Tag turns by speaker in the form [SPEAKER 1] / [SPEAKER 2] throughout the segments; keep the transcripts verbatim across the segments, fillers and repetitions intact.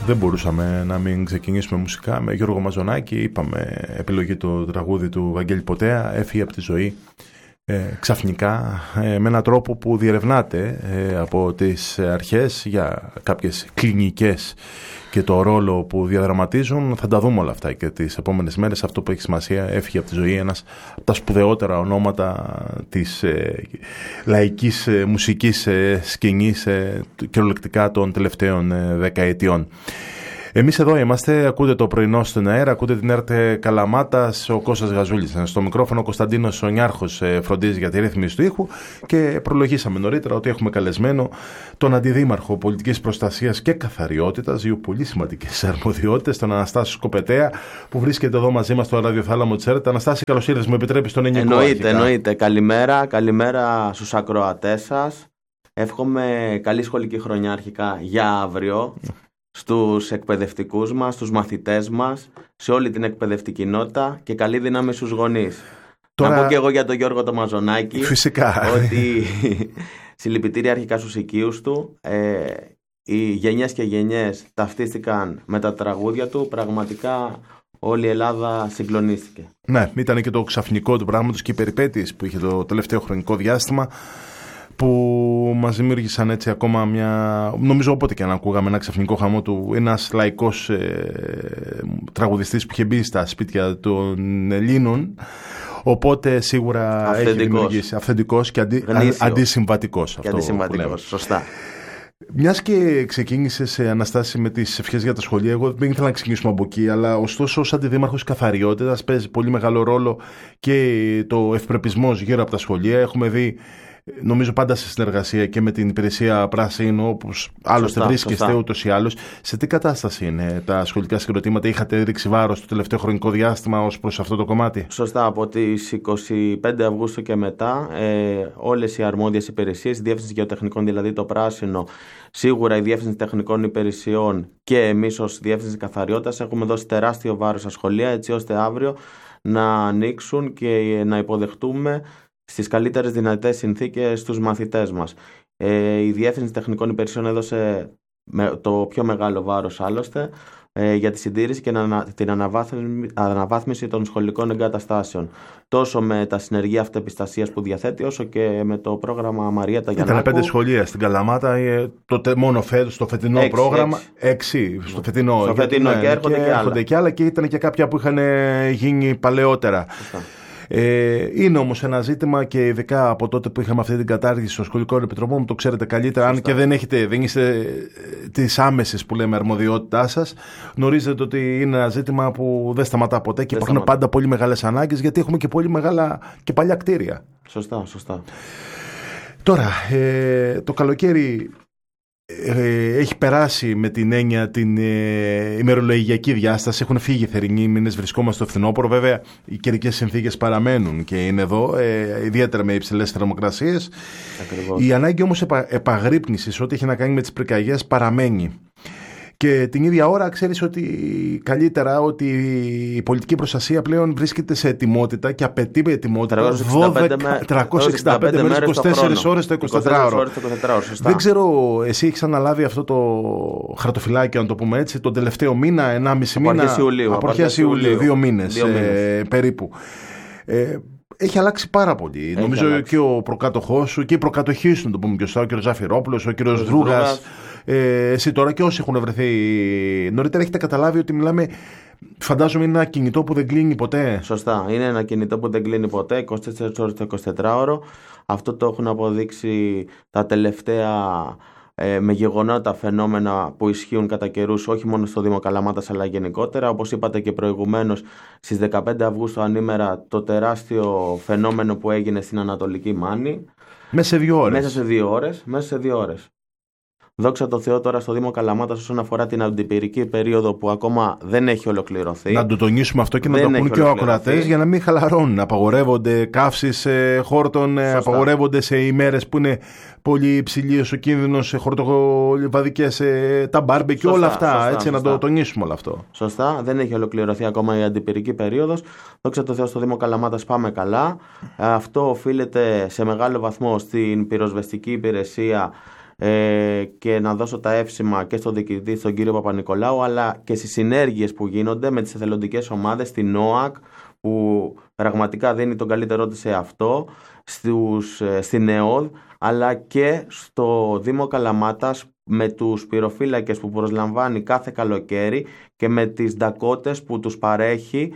[SPEAKER 1] Δεν μπορούσαμε να μην ξεκινήσουμε μουσικά με Γιώργο Μαζονάκη. Είπαμε επιλογή του τραγούδι του Βαγγέλη Ποτέα, έφυγε από τη ζωή ε, ξαφνικά ε, με έναν τρόπο που διερευνάται ε, από τις αρχές για κάποιες κλινικές και το ρόλο που διαδραματίζουν. Θα τα δούμε όλα αυτά και τις επόμενες μέρες. Αυτό που έχει σημασία, έφυγε από τη ζωή ένας από τα σπουδαιότερα ονόματα της ε, λαϊκής ε, μουσικής ε, σκηνής ε, κυριολεκτικά των τελευταίων ε, δεκαετιών. Εμείς εδώ είμαστε, ακούτε το πρωινό στον αέρα, ακούτε την ΕΡΤ Καλαμάτας, ο Κώστας Γαζούλης στο μικρόφωνο, ο Κωνσταντίνος Νιάρχος φροντίζει για τη ρύθμιση του ήχου και προλογίσαμε νωρίτερα ότι έχουμε καλεσμένο τον Αντιδήμαρχο Πολιτικής Προστασίας και Καθαριότητας, δύο πολύ σημαντικές αρμοδιότητες, τον Αναστάσιο Σκοπετέα, που βρίσκεται εδώ μαζί μας στο ραδιοθάλαμο της ΕΡΤ. Αναστάση, καλώς ήρθες, μου επιτρέπεις τον ενικό.
[SPEAKER 2] Εννοείται, εννοείται. Καλημέρα, καλημέρα στους ακροατές σας. Εύχομαι καλή σχολική χρονιά αρχικά για αύριο. Στους εκπαιδευτικούς μας, στους μαθητές μας, σε όλη την εκπαιδευτική κοινότητα και καλή δύναμη στους γονείς. Τώρα... Να πω και εγώ για τον Γιώργο το Μαζονάκη.
[SPEAKER 1] Φυσικά.
[SPEAKER 2] Ότι συλληπιτήρια αρχικά στους οικείους του. Ε, οι γενιές και γενιές ταυτίστηκαν με τα τραγούδια του. Πραγματικά όλη η Ελλάδα συγκλονίστηκε.
[SPEAKER 1] Ναι, ήταν και το ξαφνικό του πράγματος και οι περιπέτειες που είχε το τελευταίο χρονικό διάστημα, που μας δημιούργησαν έτσι ακόμα μια... Νομίζω όποτε και αν ακούγαμε ένα ξαφνικό χαμό του, ένας λαϊκός ε, τραγουδιστής που είχε μπει στα σπίτια των Ελλήνων, οπότε σίγουρα
[SPEAKER 2] αυθεντικός.
[SPEAKER 1] Έχει δημιουργήσει αυθεντικός και αντι... αντισυμβατικός.
[SPEAKER 2] Και αντισυμβατικός, σωστά.
[SPEAKER 1] Μιας και ξεκίνησες, Αναστάση, με τις ευχές για τα σχολεία, εγώ δεν ήθελα να ξεκινήσουμε από εκεί, αλλά ωστόσο ως Αντιδήμαρχος Καθαριότητας παίζει πολύ μεγάλο ρόλο και το ευπρεπισμός γύρω από τα σχολεία. Έχουμε δει, νομίζω πάντα σε συνεργασία και με την υπηρεσία Πράσινο, όπως άλλωστε βρίσκεστε ούτως ή άλλως. Σε τι κατάσταση είναι τα σχολικά συγκροτήματα, είχατε ρίξει βάρος το τελευταίο χρονικό διάστημα ως προς αυτό το κομμάτι?
[SPEAKER 2] Σωστά, από τις εικοστή πέμπτη Αυγούστου και μετά, ε, όλες οι αρμόδιες υπηρεσίες, η Διεύθυνση Γεωτεχνικών, δηλαδή το Πράσινο, σίγουρα η Διεύθυνση Τεχνικών Υπηρεσιών και εμείς ως Διεύθυνση Καθαριότητας έχουμε δώσει τεράστιο βάρος στα σχολεία, έτσι ώστε αύριο να ανοίξουν και να υποδεχτούμε στις καλύτερες δυνατές συνθήκες στους μαθητές μας. Ε, η Διεύθυνση Τεχνικών Υπηρεσιών έδωσε με, το πιο μεγάλο βάρος άλλωστε ε, για τη συντήρηση και την αναβάθμιση, αναβάθμιση των σχολικών εγκαταστάσεων. Τόσο με τα συνεργεία αυτοεπιστασίας που διαθέτει, όσο και με το πρόγραμμα Μαρία Ταγιαννάκου.
[SPEAKER 1] Ήταν πέντε σχολεία στην Καλαμάτα, το, μόνο φέτος, στο φετινό έξι, πρόγραμμα. Έξι. έξι στο φετινό.
[SPEAKER 2] Στο φετινό
[SPEAKER 1] και,
[SPEAKER 2] και έρχονται και, και, άλλα.
[SPEAKER 1] και άλλα. Και ήταν και κάποια που είχαν γίνει παλαιότερα. Φωστά. Ε, είναι όμως ένα ζήτημα και ειδικά από τότε που είχαμε αυτή την κατάργηση των σχολικών επιτροπών, το ξέρετε καλύτερα. Σωστά. Αν και δεν, έχετε, δεν είστε τις άμεσες που λέμε αρμοδιότητά σας, γνωρίζετε ότι είναι ένα ζήτημα που δεν σταματά ποτέ και δεν υπάρχουν σταματά. Πάντα πολύ μεγάλες ανάγκες, γιατί έχουμε και πολύ μεγάλα και παλιά κτίρια.
[SPEAKER 2] Σωστά, σωστά.
[SPEAKER 1] Τώρα, ε, το καλοκαίρι Ε, έχει περάσει με την έννοια την ε, ημερολογιακή διάσταση. Έχουν φύγει οι θερινοί μήνες, βρισκόμαστε στο φθινόπωρο. Βέβαια, οι καιρικές συνθήκες παραμένουν και είναι εδώ, ε, ιδιαίτερα με υψηλές θερμοκρασίες. Ακριβώς. Η ανάγκη όμως επα, επαγρύπνησης, ό,τι έχει να κάνει με τις πυρκαγιές, παραμένει. Και την ίδια ώρα ξέρεις ότι καλύτερα ότι η πολιτική προστασία πλέον βρίσκεται σε ετοιμότητα και απαιτεί ετοιμότητα τριακόσιες εξήντα πέντε μέρες, είκοσι τέσσερις ώρες το εικοσιτετράωρο. Δεν ξέρω, εσύ έχεις αναλάβει αυτό το χαρτοφυλάκι, αν το πούμε έτσι, τον τελευταίο μήνα, ενάμιση μήνα, από αρχές Ιουλίου, δύο μήνες ε, περίπου. Ε, Έχει αλλάξει πάρα πολύ. Έχει Νομίζω αλλάξει. Και ο προκάτοχός σου και η προκατοχή σου, να το πούμε και σωστά, ο κ. Ζαφυρόπουλος, ο κ. Δρούγας, ε, εσύ τώρα και όσοι έχουν βρεθεί νωρίτερα, έχετε καταλάβει ότι μιλάμε, φαντάζομαι, είναι ένα κινητό που δεν κλείνει ποτέ.
[SPEAKER 2] Σωστά. Είναι ένα κινητό που δεν κλείνει ποτέ, είκοσι τέσσερις ώρες το εικοσιτετράωρο. Αυτό το έχουν αποδείξει τα τελευταία ε, με γεγονότα φαινόμενα που ισχύουν κατά καιρούς, όχι μόνο στο Δήμο Καλαμάτας αλλά γενικότερα. Όπως είπατε και προηγουμένως, στις δεκαπέντε Αυγούστου ανήμερα το τεράστιο φαινόμενο που έγινε στην Ανατολική Μάνη.
[SPEAKER 1] Μέσα σε δύο ώρες.
[SPEAKER 2] Μέσα σε δύο ώρες. Μέσα σε δύο ώρες. Δόξα τω Θεώ τώρα στο Δήμο Καλαμάτας όσον αφορά την αντιπυρική περίοδο που ακόμα δεν έχει ολοκληρωθεί.
[SPEAKER 1] Να το τονίσουμε αυτό και να το πούν και οι ακροατές για να μην χαλαρώνουν. Απαγορεύονται καύσεις χόρτων, σωστά. Απαγορεύονται σε ημέρες που είναι πολύ υψηλή ο κίνδυνος, σε χορτοβαδικές, τα μπάρμπε και όλα αυτά. Σωστά, έτσι, σωστά. Να το τονίσουμε όλο αυτό.
[SPEAKER 2] Σωστά, δεν έχει ολοκληρωθεί ακόμα η αντιπυρική περίοδος. Δόξα τω Θεώ στο Δήμο Καλαμάτας πάμε καλά. Αυτό οφείλεται σε μεγάλο βαθμό στην πυροσβεστική υπηρεσία ε, και να δώσω τα εύσημα και στον διοικητή, στον κύριο Παπα-Νικολάου, αλλά και στις συνέργειες που γίνονται με τις εθελοντικές ομάδες, στην ΟΑΚ, που πραγματικά δίνει τον καλύτερό της σε αυτό, στους, στην ΕΟΔ, αλλά και στο Δήμο Καλαμάτας, με τους πυροφύλακες που προσλαμβάνει κάθε καλοκαίρι και με τις ντακότες που τους παρέχει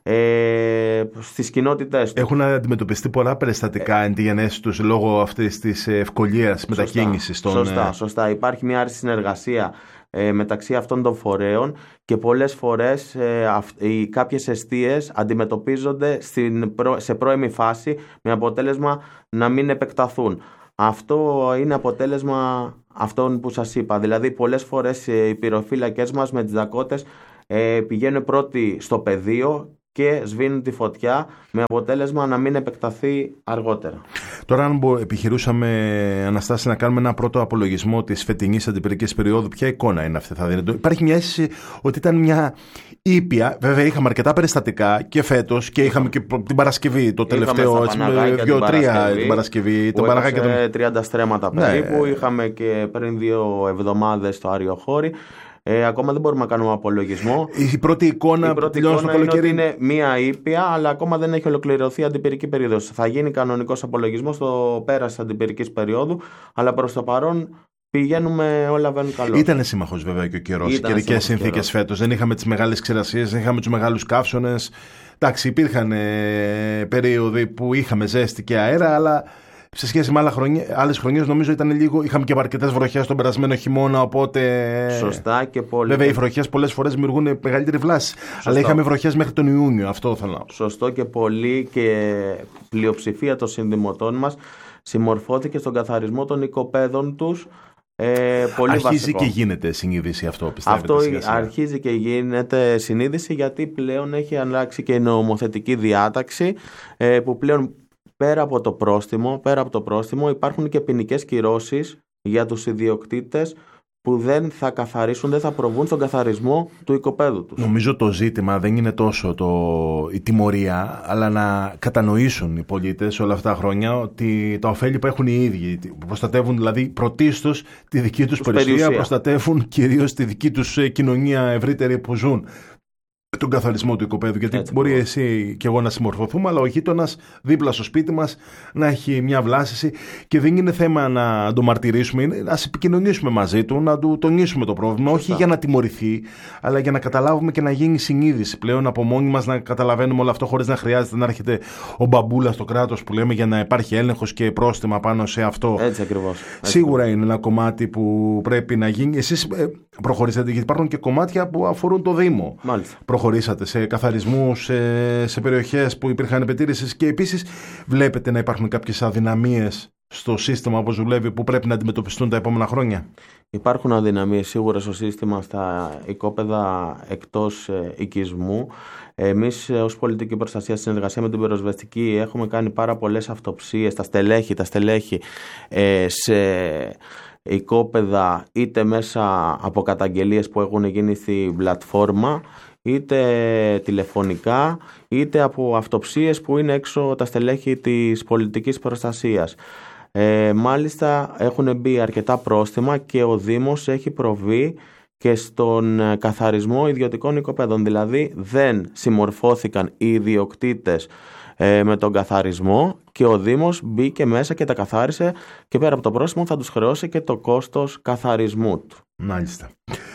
[SPEAKER 2] ε, στις κοινότητες του.
[SPEAKER 1] Έχουν αντιμετωπιστεί πολλά περιστατικά ε, εν τη γενέση τους λόγω αυτής της ευκολίας μετακίνησης.
[SPEAKER 2] Σωστά, των... σωστά, σωστά. Υπάρχει μια άρρηστη συνεργασία ε, μεταξύ αυτών των φορέων και πολλές φορές ε, αυ, οι, κάποιες εστίες αντιμετωπίζονται στην προ, σε πρώιμη φάση με αποτέλεσμα να μην επεκταθούν. Αυτό είναι αποτέλεσμα αυτών που σας είπα. Δηλαδή πολλές φορές οι πυροφύλακες μας με τις δακότες ε, πηγαίνουν πρώτοι στο πεδίο και σβήνουν τη φωτιά με αποτέλεσμα να μην επεκταθεί αργότερα.
[SPEAKER 1] Τώρα, αν επιχειρούσαμε, Αναστάση, να κάνουμε ένα πρώτο απολογισμό της φετινής αντιπυρικής περίοδου, ποια εικόνα είναι αυτή, θα δίνετε? Υπάρχει μια αίσθηση ότι ήταν μια ήπια. Βέβαια, είχαμε αρκετά περιστατικά και φέτος και είχαμε και την Παρασκευή, το τελευταίο δύο-τρία την Παρασκευή.
[SPEAKER 2] Που έπαιξε τον... τριάντα στρέμματα περίπου. Ναι. Είχαμε και πριν δύο εβδομάδες στο Άριο Χώρι. Ε, ακόμα δεν μπορούμε να κάνουμε απολογισμό.
[SPEAKER 1] Η πρώτη εικόνα,
[SPEAKER 2] η πρώτη εικόνα στο είναι ότι είναι μία ήπια, αλλά ακόμα δεν έχει ολοκληρωθεί η αντιπυρική περίοδος. Θα γίνει κανονικός απολογισμός στο πέρας της αντιπυρικής περίοδου, αλλά προς το παρόν πηγαίνουμε, όλα βαίνουν καλό.
[SPEAKER 1] Ήταν σύμμαχος βέβαια και ο καιρός. Οι καιρικές συνθήκες φέτος. Δεν είχαμε τις μεγάλες ξηρασίες, δεν είχαμε τους μεγάλους καύσονες. Εντάξει, υπήρχαν ε, περίοδοι που είχαμε ζέστη και αέρα, αλλά σε σχέση με άλλες χρονιές νομίζω ήταν λίγο. Είχαμε και αρκετές βροχές τον περασμένο χειμώνα, οπότε.
[SPEAKER 2] Σωστά και πολύ.
[SPEAKER 1] Βέβαια, οι βροχές πολλές φορές δημιουργούν μεγαλύτερη βλάση. Σωστό. Αλλά είχαμε βροχές μέχρι τον Ιούνιο, αυτό θέλω να πω.
[SPEAKER 2] Σωστό και πολύ, και πλειοψηφία των συνδημοτών μας συμμορφώθηκε στον καθαρισμό των οικοπαίδων τους. Ε, πολύ
[SPEAKER 1] αρχίζει
[SPEAKER 2] βασικό.
[SPEAKER 1] Και γίνεται συνείδηση αυτό, πιστεύετε?
[SPEAKER 2] Αυτό σιγά σιγά. Αρχίζει και γίνεται συνείδηση, γιατί πλέον έχει αλλάξει και η νομοθετική διάταξη ε, που πλέον πέρα από το πρόστιμο, πέρα από το πρόστιμο υπάρχουν και ποινικές κυρώσεις για τους ιδιοκτήτες που δεν θα καθαρίσουν, δεν θα προβούν στον καθαρισμό του οικοπαίδου τους.
[SPEAKER 1] Νομίζω το ζήτημα δεν είναι τόσο το, η τιμωρία, αλλά να κατανοήσουν οι πολίτες όλα αυτά τα χρόνια ότι τα ωφέλη που έχουν οι ίδιοι, προστατεύουν δηλαδή πρωτίστως τη δική τους, τους περιουσία, περιουσία, προστατεύουν κυρίως τη δική τους κοινωνία ευρύτερη που ζουν, τον καθαρισμό του οικοπαίδου. Γιατί έτσι, μπορεί εσύ και εγώ να συμμορφωθούμε, αλλά ο γείτονας δίπλα στο σπίτι μας να έχει μια βλάσιση, και δεν είναι θέμα να το μαρτυρήσουμε, είναι να επικοινωνήσουμε μαζί του, να του τονίσουμε το πρόβλημα. Σωστά. Όχι για να τιμωρηθεί, αλλά για να καταλάβουμε και να γίνει συνείδηση πλέον από μόνοι μας, να καταλαβαίνουμε όλο αυτό χωρίς να χρειάζεται να έρχεται ο μπαμπούλα στο κράτος που λέμε για να υπάρχει έλεγχος και πρόστιμα πάνω σε αυτό.
[SPEAKER 2] Έτσι ακριβώς.
[SPEAKER 1] Σίγουρα έτσι. Είναι ένα κομμάτι που πρέπει να γίνει. Εσείς προχωρήσατε, γιατί υπάρχουν και κομμάτια που αφορούν το Δήμο.
[SPEAKER 2] Μάλιστα.
[SPEAKER 1] Προχωρήσατε σε καθαρισμούς, σε, σε περιοχές που υπήρχαν επιτήρησης, και επίσης βλέπετε να υπάρχουν κάποιες αδυναμίες στο σύστημα όπως δουλεύει που πρέπει να αντιμετωπιστούν τα επόμενα χρόνια?
[SPEAKER 2] Υπάρχουν αδυναμίες σίγουρα στο σύστημα στα οικόπεδα εκτός οικισμού. Εμείς ως πολιτική προστασία, στη συνεργασία με την πυροσβεστική, έχουμε κάνει πάρα πολλές αυτοψίες, τα στελέχη, τα στελέχη ε, σε οικόπεδα, είτε μέσα από καταγγελίες που έχουν γίνει στην πλατφόρμα, είτε τηλεφωνικά, είτε από αυτοψίες που είναι έξω τα στελέχη της πολιτικής προστασίας. Ε, μάλιστα έχουν μπει αρκετά πρόστιμα και ο Δήμος έχει προβεί και στον καθαρισμό ιδιωτικών οικοπαίδων. Δηλαδή δεν συμμορφώθηκαν οι ιδιοκτήτες ε, με τον καθαρισμό, και ο Δήμος μπήκε μέσα και τα καθάρισε, και πέρα από το πρόστιμο θα τους χρεώσει και το κόστος καθαρισμού του.
[SPEAKER 1] Μάλιστα.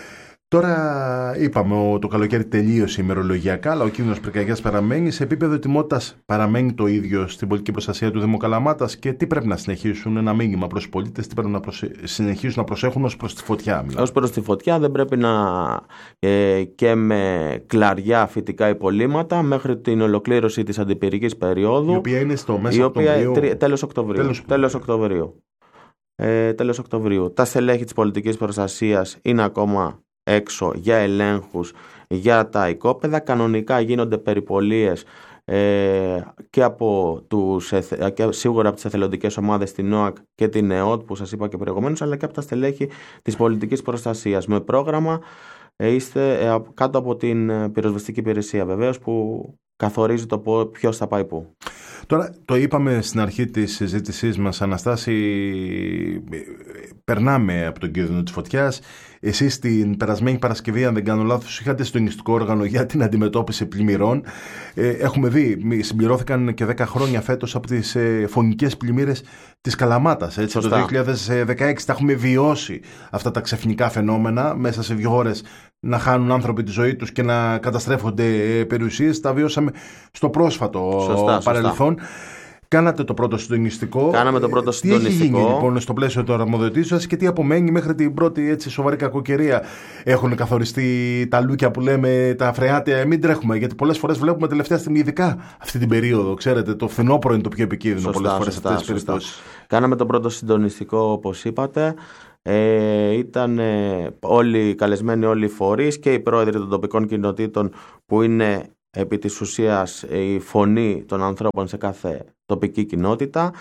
[SPEAKER 1] Τώρα είπαμε το καλοκαίρι τελείωσε ημερολογιακά, αλλά ο κίνδυνος πυρκαγιάς παραμένει. Σε επίπεδο ετοιμότητας παραμένει το ίδιο στην πολιτική προστασία του Δήμου Καλαμάτας, και τι πρέπει να συνεχίσουν, ένα μήνυμα προς τους πολίτες, τι πρέπει να προσε... συνεχίσουν να προσέχουν ως προς τη φωτιά?
[SPEAKER 2] Μιλάμε. Ως προς τη φωτιά δεν πρέπει να ε, και με κλαριά φυτικά υπολείμματα μέχρι την ολοκλήρωση της αντιπυρικής περίοδου,
[SPEAKER 1] η οποία είναι στο μέσα Οκτωβρίου.
[SPEAKER 2] Τρι... Τέλος Οκτωβρίου. Τέλος, τέλος Οκτωβρίου. Ε, τέλος Οκτωβρίου. Τα στελέχη της πολιτικής προστασίας είναι ακόμα έξω για ελέγχους για τα οικόπεδα. Κανονικά γίνονται περιπολίες ε, και, από τους, και σίγουρα από τις εθελοντικές ομάδες, την ΟΑΚ και την ΕΟΤ που σας είπα και προηγουμένως, αλλά και από τα στελέχη της πολιτικής προστασίας με πρόγραμμα ε, είστε ε, κάτω από την πυροσβεστική υπηρεσία βεβαίως, που καθορίζει το ποιος θα πάει πού. Τώρα,
[SPEAKER 1] το είπαμε στην αρχή της συζήτησής μας, Αναστάση, περνάμε από τον κίνδυνο της φωτιάς. Εσείς την περασμένη Παρασκευή, αν δεν κάνω λάθος, είχατε συντονιστικό όργανο για την αντιμετώπιση πλημμυρών. Ε, έχουμε δει, συμπληρώθηκαν και δέκα χρόνια φέτος από τις ε, φωνικές πλημμύρες της Καλαμάτας. Έτσι, το δύο χιλιάδες δεκαέξι τα έχουμε βιώσει αυτά τα ξαφνικά φαινόμενα, μέσα σε δύο ώρες να χάνουν άνθρωποι τη ζωή τους και να καταστρέφονται ε, περιουσίες. Τα βιώσαμε στο πρόσφατο σωστά, παρελθόν. Σωστά. Κάνατε το πρώτο συντονιστικό.
[SPEAKER 2] Κάναμε το πρώτο συντονιστικό.
[SPEAKER 1] Τι έχει γίνει λοιπόν στο πλαίσιο των αρμοδιοτήτων σας και τι απομένει μέχρι την πρώτη έτσι, σοβαρή κακοκαιρία? Έχουν καθοριστεί τα λούκια που λέμε, τα φρεάτια? Μην τρέχουμε, γιατί πολλές φορές βλέπουμε τελευταία στιγμή, ειδικά αυτή την περίοδο. Ξέρετε, το φθινόπωρο είναι το πιο επικίνδυνο πολλές φορές σε αυτές τις περιπτώσεις.
[SPEAKER 2] Κάναμε το πρώτο συντονιστικό, όπως είπατε. Ε, ήταν ε, όλοι καλεσμένοι, όλοι οι φορείς και οι πρόεδροι των τοπικών κοινοτήτων, που είναι επί της ουσίας η φωνή των ανθρώπων σε κάθε τοπική κοινότητα.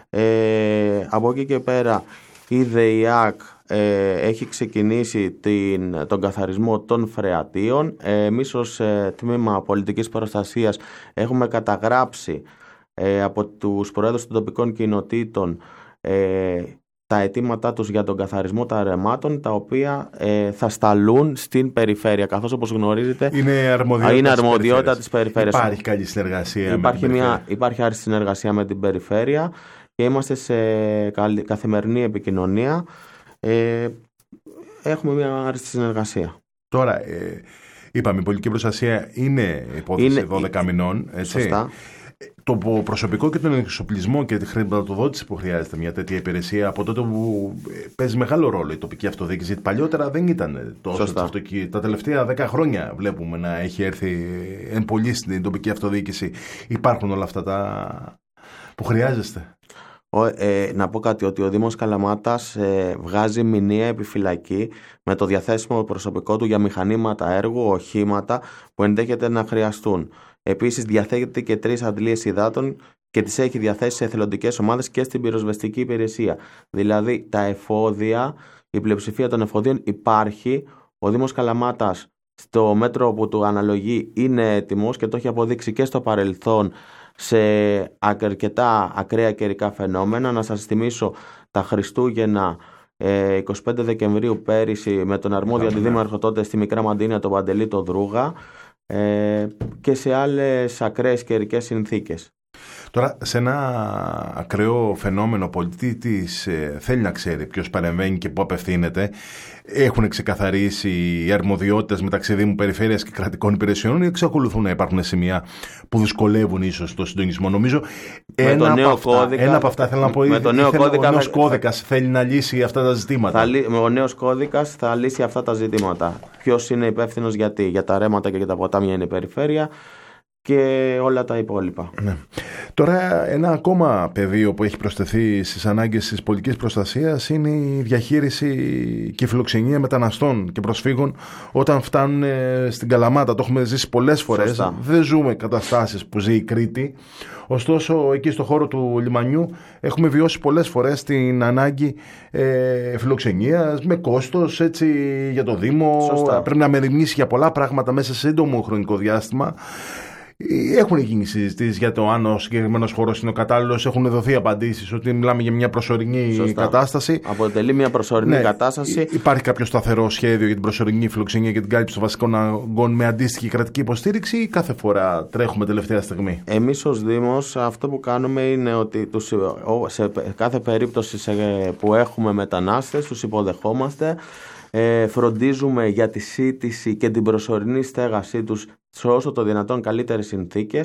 [SPEAKER 2] Ε, από εκεί και πέρα η ΔΕΙΑΚ ε, έχει ξεκινήσει την, τον καθαρισμό των φρεατίων. Ε, εμείς ως ε, τμήμα πολιτικής προστασίας έχουμε καταγράψει ε, από τους προέδρους των τοπικών κοινοτήτων ε, τα αιτήματά τους για τον καθαρισμό των ρεμάτων, τα οποία ε, θα σταλούν στην περιφέρεια, καθώς όπως γνωρίζετε
[SPEAKER 1] είναι αρμοδιότητα,
[SPEAKER 2] είναι
[SPEAKER 1] της,
[SPEAKER 2] αρμοδιότητα
[SPEAKER 1] περιφέρειας.
[SPEAKER 2] της περιφέρειας.
[SPEAKER 1] Υπάρχει καλή συνεργασία
[SPEAKER 2] υπάρχει
[SPEAKER 1] με την
[SPEAKER 2] μια, υπάρχει άριστη συνεργασία με την περιφέρεια και είμαστε σε καθημερινή επικοινωνία. Ε, έχουμε μια άριστη συνεργασία.
[SPEAKER 1] Τώρα, ε, είπαμε, η πολιτική προστασία είναι υπόθεση είναι, δώδεκα μηνών. Έτσι.
[SPEAKER 2] Σωστά.
[SPEAKER 1] Το προσωπικό και τον εξοπλισμό και τη χρηματοδότηση που χρειάζεται μια τέτοια υπηρεσία, από τότε που παίζει μεγάλο ρόλο η τοπική αυτοδιοίκηση, γιατί παλιότερα δεν ήταν τόσο αυτοκίνητα. Τα τελευταία δέκα χρόνια βλέπουμε να έχει έρθει εν πολύ στην τοπική αυτοδιοίκηση. Υπάρχουν όλα αυτά τα που χρειάζεστε?
[SPEAKER 2] Ο, ε, να πω κάτι, ότι ο Δήμος Καλαμάτας ε, βγάζει μηνιαία επιφυλακή με το διαθέσιμο προσωπικό του για μηχανήματα έργου, οχήματα που ενδέχεται να χρειαστούν. Επίσης διαθέτει και τρεις αντλίες υδάτων και τις έχει διαθέσει σε εθελοντικές ομάδες και στην πυροσβεστική υπηρεσία. Δηλαδή τα εφόδια, η πλειοψηφία των εφοδίων υπάρχει. Ο Δήμος Καλαμάτας στο μέτρο που του αναλογεί είναι έτοιμος και το έχει αποδείξει και στο παρελθόν σε αρκετά ακραία καιρικά φαινόμενα. Να σας θυμίσω τα Χριστούγεννα εικοστή πέμπτη Δεκεμβρίου πέρυσι με τον αρμόδιο αντιδήμαρχο τότε στη Μικρά Μαντίνια, τον Παντελή τον Δρούγα, ε, και σε άλλες ακραίες καιρικές συνθήκες.
[SPEAKER 1] Τώρα, σε ένα ακραίο φαινόμενο, ο πολίτης ε, θέλει να ξέρει ποιος παρεμβαίνει και πού απευθύνεται. Έχουν ξεκαθαρίσει οι αρμοδιότητες μεταξύ Δήμου, Περιφέρειας και κρατικών υπηρεσιών ή εξακολουθούν να υπάρχουν σημεία που δυσκολεύουν ίσως το συντονισμό? Νομίζω ένα, από αυτά, κώδικα, ένα από αυτά θέλω να πω, με το νέο ήθελε, κώδικα, ο νέος κώδικας θα, θέλει να λύσει αυτά τα ζητήματα.
[SPEAKER 2] Θα, ο νέος κώδικας θα λύσει αυτά τα ζητήματα. Ποιος είναι υπεύθυνος γιατί? Για τα ρέματα και για τα ποτάμια είναι η Περιφέρεια και όλα τα υπόλοιπα.
[SPEAKER 1] Ναι. Τώρα, ένα ακόμα πεδίο που έχει προσθεθεί στις ανάγκες της πολιτικής προστασίας είναι η διαχείριση και η φιλοξενία μεταναστών και προσφύγων όταν φτάνουν στην Καλαμάτα. Το έχουμε ζήσει πολλές φορές. Σωστά. Δεν ζούμε καταστάσεις που ζει η Κρήτη. Ωστόσο, εκεί στο χώρο του λιμανιού έχουμε βιώσει πολλές φορές την ανάγκη ε, φιλοξενίας με κόστος έτσι, για το Δήμο. Σωστά. Πρέπει να μεριμνήσει για πολλά πράγματα μέσα σε σύντομο χρονικό διάστημα. Έχουν γίνει συζητήσεις για το αν ο συγκεκριμένος χώρος είναι ο κατάλληλος. Έχουν δοθεί απαντήσεις ότι μιλάμε για μια προσωρινή Σωστά. κατάσταση.
[SPEAKER 2] Αποτελεί μια προσωρινή ναι, κατάσταση.
[SPEAKER 1] Υπάρχει κάποιο σταθερό σχέδιο για την προσωρινή φιλοξενία και την κάλυψη των βασικών αναγκών με αντίστοιχη κρατική υποστήριξη ή κάθε φορά τρέχουμε τελευταία στιγμή?
[SPEAKER 2] Εμείς ως Δήμος αυτό που κάνουμε είναι ότι τους, σε κάθε περίπτωση που έχουμε μετανάστες τους υποδεχόμαστε. Ε, φροντίζουμε για τη σύντηση και την προσωρινή στέγασή τους σε όσο το δυνατόν καλύτερες συνθήκες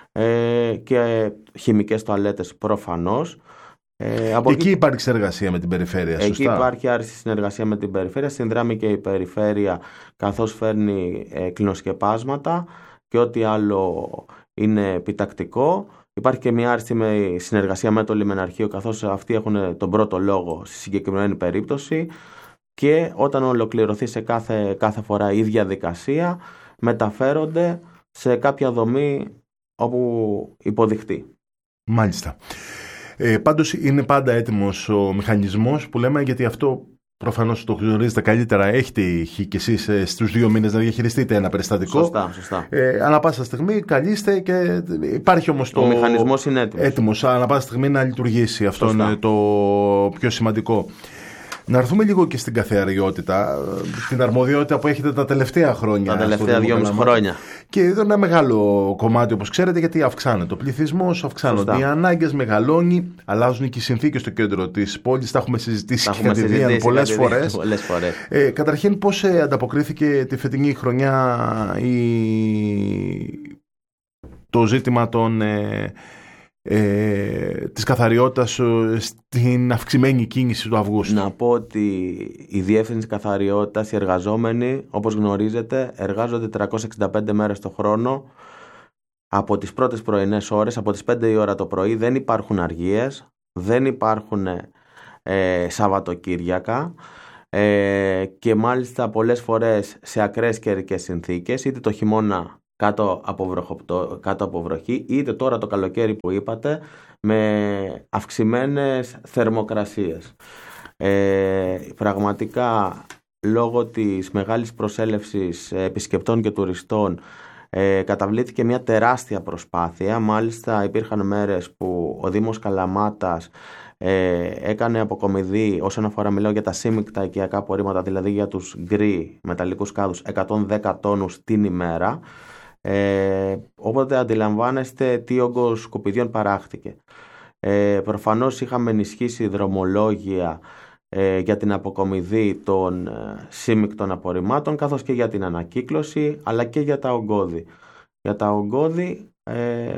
[SPEAKER 2] ε, και χημικές τουαλέτες προφανώς.
[SPEAKER 1] Ε, από εκεί υπάρχει συνεργασία με την Περιφέρεια, σωστά?
[SPEAKER 2] Εκεί υπάρχει άριστη συνεργασία με την Περιφέρεια. Συνδράμει και η Περιφέρεια καθώς φέρνει ε, κλινοσκεπάσματα και ό,τι άλλο είναι επιτακτικό. Υπάρχει και μια άριστη συνεργασία με το Λιμεναρχείο καθώς αυτοί έχουν τον πρώτο λόγο στη συγκεκριμένη περίπτωση. Και όταν ολοκληρωθεί σε κάθε, κάθε φορά η διαδικασία, μεταφέρονται σε κάποια δομή όπου υποδειχτεί.
[SPEAKER 1] Μάλιστα. Ε, πάντως είναι πάντα έτοιμος ο μηχανισμός που λέμε, γιατί αυτό προφανώς το γνωρίζετε καλύτερα. Έχετε και εσείς ε, στους δύο μήνες να διαχειριστείτε ένα περιστατικό.
[SPEAKER 2] Σωστά, σωστά.
[SPEAKER 1] Ε, ανά πάσα στιγμή καλείστε και υπάρχει όμως το...
[SPEAKER 2] Ο μηχανισμός είναι έτοιμος.
[SPEAKER 1] Έτοιμος, ανά πάσα στιγμή να λειτουργήσει. Αυτό σωστά. Είναι το πιο σημαντικό. Να έρθουμε λίγο και στην καθαριότητα, την αρμοδιότητα που έχετε τα τελευταία χρόνια.
[SPEAKER 2] Τα τελευταία δυόμιση χρόνια.
[SPEAKER 1] Και εδώ είναι ένα μεγάλο κομμάτι, όπως ξέρετε, γιατί αυξάνεται ο πληθυσμός, αυξάνονται οι ανάγκες, μεγαλώνει, αλλάζουν και οι συνθήκες στο κέντρο της πόλης. Τα έχουμε συζητήσει και κατηδίαν πολλές φορές.
[SPEAKER 2] πολλές φορές.
[SPEAKER 1] Ε, καταρχήν, πώς ε, ανταποκρίθηκε τη φετινή χρονιά η... το ζήτημα των... Ε, Ε, της καθαριότητας στην αυξημένη κίνηση του Αυγούστου?
[SPEAKER 2] Να πω ότι η Διεύθυνση Καθαριότητας, οι εργαζόμενοι, όπως γνωρίζετε, εργάζονται τριακόσιες εξήντα πέντε μέρες το χρόνο. Από τις πρώτες πρωινές ώρες, από τις πέντε η ώρα το πρωί, δεν υπάρχουν αργίες, δεν υπάρχουν ε, Σαββατοκύριακα ε, και μάλιστα πολλές φορές σε ακραίες καιρικές συνθήκες, είτε το χειμώνα κάτω από, βροχοπτώ, κάτω από βροχή, είτε τώρα το καλοκαίρι που είπατε, με αυξημένες θερμοκρασίες. Ε, πραγματικά, λόγω της μεγάλης προσέλευσης επισκεπτών και τουριστών, ε, καταβλήθηκε μια τεράστια προσπάθεια. Μάλιστα υπήρχαν μέρες που ο Δήμος Καλαμάτας ε, έκανε αποκομιδή όσον αφορά, μιλάω για τα σύμμικτα οικιακά απορρίμματα, δηλαδή για τους γκρι μεταλλικούς κάδους, εκατόν δέκα τόνους την ημέρα. Ε, οπότε αντιλαμβάνεστε τι όγκος σκουπιδιών παράχτηκε. Ε, προφανώς είχαμε ενισχύσει δρομολόγια ε, για την αποκομιδή των ε, σύμμικτων απορριμμάτων, καθώς και για την ανακύκλωση, αλλά και για τα ογκώδη. Για τα ογκώδη ε...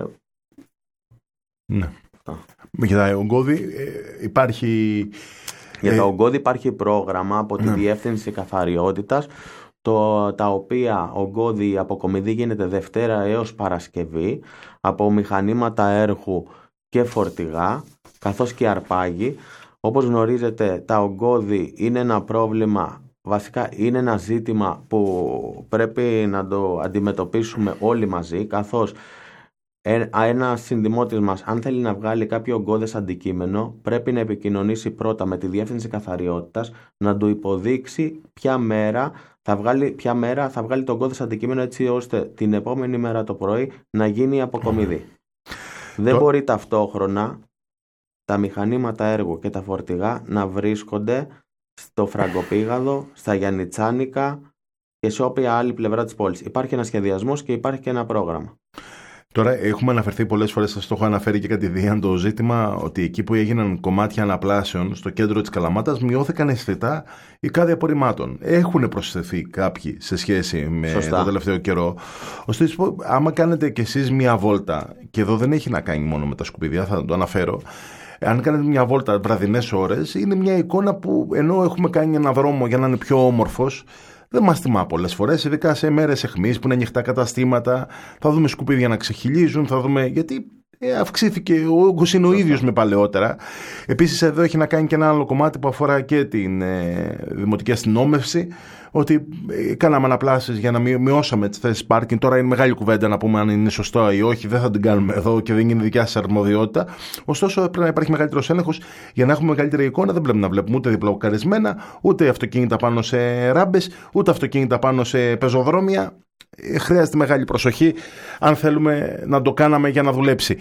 [SPEAKER 1] ναι. Α. Για τα ογκώδη ε, υπάρχει
[SPEAKER 2] για
[SPEAKER 1] ε...
[SPEAKER 2] τα ογκώδη υπάρχει πρόγραμμα από τη ναι. Διεύθυνση Καθαριότητας, το, τα οποία ογκώδη η αποκομιδή γίνεται Δευτέρα έως Παρασκευή από μηχανήματα έργου και φορτηγά, καθώς και αρπάγι. Όπως γνωρίζετε, τα ογκώδη είναι ένα πρόβλημα, βασικά είναι ένα ζήτημα που πρέπει να το αντιμετωπίσουμε όλοι μαζί, καθώς ένα συνδημότης μας, αν θέλει να βγάλει κάποιο ογκώδες αντικείμενο, πρέπει να επικοινωνήσει πρώτα με τη Διεύθυνση Καθαριότητας, να του υποδείξει ποια μέρα θα βγάλει, ποια μέρα θα βγάλει το ογκώδες αντικείμενο, έτσι ώστε την επόμενη μέρα το πρωί να γίνει η αποκομιδή. Δεν μπορεί ταυτόχρονα τα μηχανήματα έργου και τα φορτηγά να βρίσκονται στο Φραγκοπήγαδο, στα Γιαννιτσάνικα και σε όποια άλλη πλευρά της πόλης. Υπάρχει ένα σχεδιασμός και υπάρχει και ένα πρόγραμμα.
[SPEAKER 1] Τώρα έχουμε αναφερθεί πολλές φορές, σας το έχω αναφέρει και κατηδίαν, το ζήτημα ότι εκεί που έγιναν κομμάτια αναπλάσεων στο κέντρο της Καλαμάτας μειώθηκαν αισθητά οι κάδοι απορριμμάτων. Έχουν προσθεθεί κάποιοι σε σχέση με Σωστά. το τελευταίο καιρό. Ωστόσο, άμα κάνετε κι εσείς μια βόλτα, και εδώ δεν έχει να κάνει μόνο με τα σκουπίδια, θα το αναφέρω, αν κάνετε μια βόλτα βραδινές ώρες, είναι μια εικόνα που ενώ έχουμε κάνει ένα δρόμο για να είναι πιο όμορφος, δεν μας τιμά πολλές φορές, ειδικά σε μέρες αιχμής που είναι ανοιχτά καταστήματα. Θα δούμε σκουπίδια να ξεχυλίζουν, θα δούμε. Γιατί ε, αυξήθηκε ο όγκος, είναι ο ίδιος με παλαιότερα. Επίσης, εδώ έχει να κάνει και ένα άλλο κομμάτι που αφορά και την ε, δημοτική αστυνόμευση. Ότι ε, κάναμε αναπλάσεις για να μειώσαμε τις θέσεις πάρκινγκ. Τώρα είναι μεγάλη κουβέντα να πούμε αν είναι σωστό ή όχι. Δεν θα την κάνουμε εδώ και δεν είναι δικιά σας αρμοδιότητα. Ωστόσο, πρέπει να υπάρχει μεγαλύτερος έλεγχος για να έχουμε μεγαλύτερη εικόνα. Δεν πρέπει να βλέπουμε ούτε διπλοκαρισμένα, ούτε αυτοκίνητα πάνω σε ράμπες, ούτε αυτοκίνητα πάνω σε πεζοδρόμια. Ε, χρειάζεται μεγάλη προσοχή αν θέλουμε να το κάναμε για να δουλέψει.